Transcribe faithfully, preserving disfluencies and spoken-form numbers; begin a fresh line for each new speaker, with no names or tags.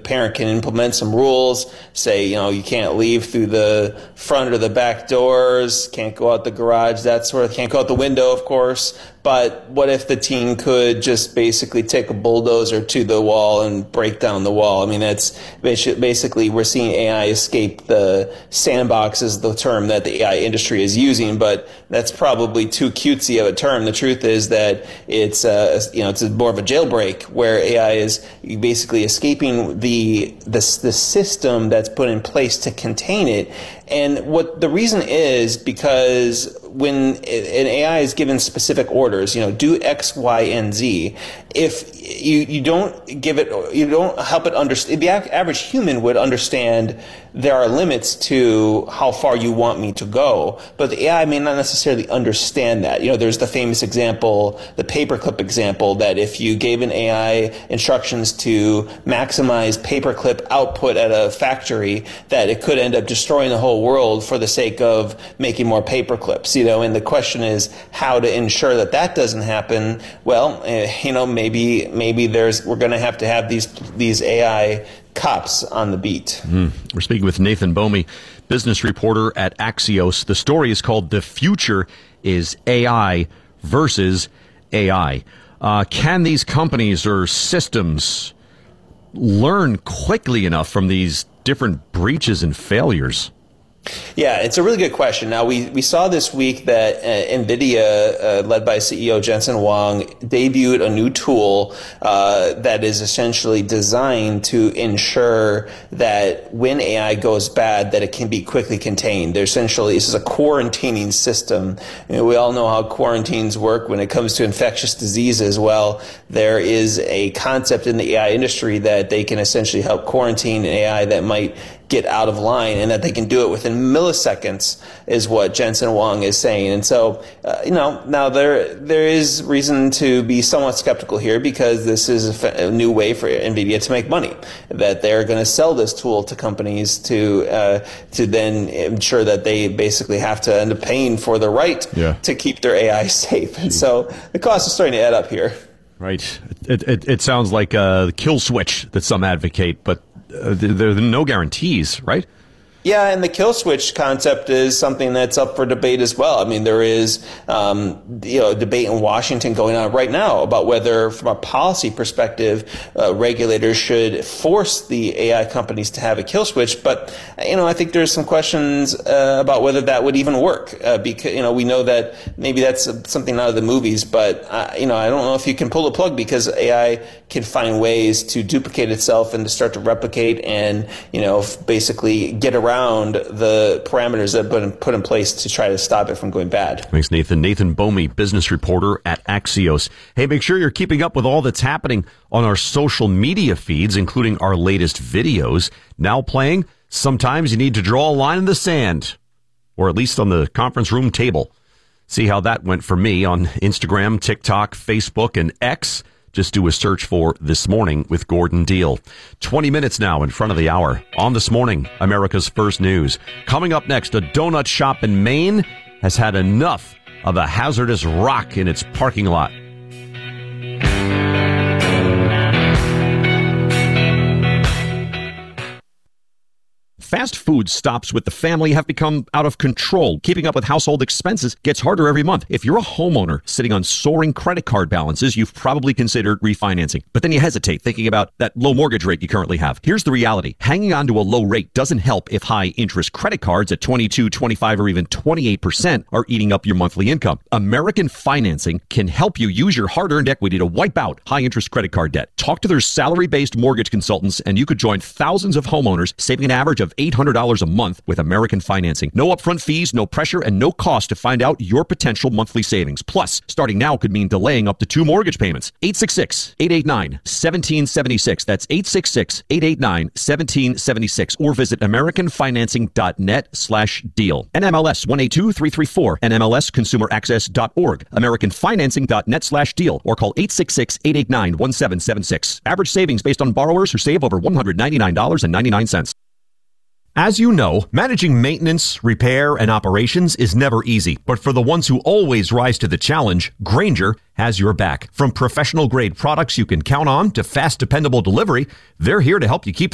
parent can implement some rules, say, you know, you can't leave through the front or the back doors, can't go out the garage, that sort of, can't go out the window, of course. But what if the teen could just basically take a bulldozer to the wall and break down the wall? I mean, that's basically, we're seeing A I escape the sandbox is the term that the A I industry is using, but that's probably too cutesy of a term. The truth is that it's, uh, you know, it's more of a jailbreak where A I is basically escaping the, the, the system that's put in place to contain it. And what the reason is because when an A I is given specific orders, you know, do X, Y, and Z, if you, you don't give it, you don't help it understand, the average human would understand there are limits to how far you want me to go, but the A I may not necessarily understand that. You know, there's the famous example, the paperclip example, that if you gave an A I instructions to maximize paperclip output at a factory, that it could end up destroying the whole world for the sake of making more paperclips. You know, and the question is how to ensure that that doesn't happen. Well, uh, you know, maybe maybe there's we're going to have to have these these A I cops on the beat.
Mm. We're speaking with Nathan Bomey, business reporter at Axios. The story is called "The Future is A I versus A I." Uh, can these companies or systems learn quickly enough from these different breaches and failures?
Yeah, it's a really good question. Now, we, we saw this week that uh, NVIDIA, uh, led by C E O Jensen Huang, debuted a new tool uh, that is essentially designed to ensure that when A I goes bad, that it can be quickly contained. They're essentially, this is a quarantining system. You know, we all know how quarantines work when it comes to infectious diseases. Well, there is a concept in the A I industry that they can essentially help quarantine an A I that might get out of line, and that they can do it within milliseconds is what Jensen Huang is saying. And so, uh, you know, now there there is reason to be somewhat skeptical here because this is a, a new way for NVIDIA to make money, that they're going to sell this tool to companies to uh, to then ensure that they basically have to end up paying for the right yeah. to keep their A I safe. And so the cost is starting to add up here.
Right. It, it, it sounds like a kill switch that some advocate, but Uh, there are no guarantees, right?
Yeah, and the kill switch concept is something that's up for debate as well. I mean, there is, um, you know, debate in Washington going on right now about whether, from a policy perspective, uh, regulators should force the A I companies to have a kill switch. But, you know, I think there's some questions uh, about whether that would even work. Uh, because, you know, we know that maybe that's something out of the movies, but, uh, you know, I don't know if you can pull the plug because A I can find ways to duplicate itself and to start to replicate and, you know, basically get around the parameters that have been put in place to try to stop it from going bad.
Thanks, Nathan. Nathan Bomey, business reporter at Axios. Hey, make sure you're keeping up with all that's happening on our social media feeds, including our latest videos. Now playing, sometimes you need to draw a line in the sand, or at least on the conference room table. See how that went for me on Instagram, TikTok, Facebook, and X. Just do a search for This Morning with Gordon Deal. twenty minutes now in front of the hour. On This Morning, America's First News. Coming up next, a donut shop in Maine has had enough of a hazardous rock in its parking lot. Fast food stops with the family have become out of control. Keeping up with household expenses gets harder every month. If you're a homeowner sitting on soaring credit card balances, you've probably considered refinancing. But then you hesitate thinking about that low mortgage rate you currently have. Here's the reality. Hanging on to a low rate doesn't help if high interest credit cards at twenty-two, twenty-five, or even twenty-eight percent are eating up your monthly income. American Financing can help you use your hard-earned equity to wipe out high interest credit card debt. Talk to their salary-based mortgage consultants and you could join thousands of homeowners saving an average of eight hundred dollars a month with American Financing. No upfront fees, no pressure, and no cost to find out your potential monthly savings. Plus, starting now could mean delaying up to two mortgage payments. eight six six, eight eight nine, one seven seven six. That's eight six six, eight eight nine, one seven seven six. Or visit americanfinancing.net slash deal. N M L S one eight two three three four. N M L S consumer access dot org. americanfinancing.net slash deal. Or call eight six six, eight eight nine, one seven seven six. Average savings based on borrowers who save over one hundred ninety-nine dollars and ninety-nine cents. As you know, managing maintenance, repair, and operations is never easy. But for the ones who always rise to the challenge, Grainger has your back. From professional-grade products you can count on to fast, dependable delivery, they're here to help you keep